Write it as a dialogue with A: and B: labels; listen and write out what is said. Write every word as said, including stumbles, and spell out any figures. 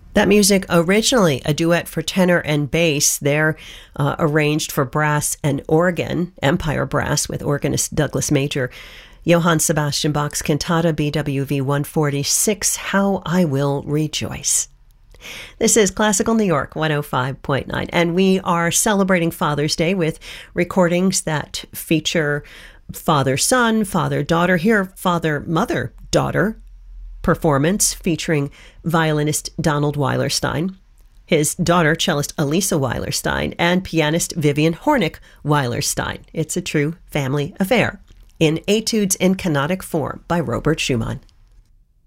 A: That music, originally a duet for tenor and bass, they're uh, arranged for brass and organ, Empire Brass, with organist Douglas Major. Johann Sebastian Bach's Cantata B W V one forty-six, How I Will Rejoice. This is Classical New York one oh five point nine, and we are celebrating Father's Day with recordings that feature father-son, father-daughter, here father-mother-daughter performance featuring violinist Donald Weilerstein, his daughter, cellist Elisa Weilerstein, and pianist Vivian Hornick Weilerstein. It's a true family affair in Etudes in Canonic Form by Robert Schumann.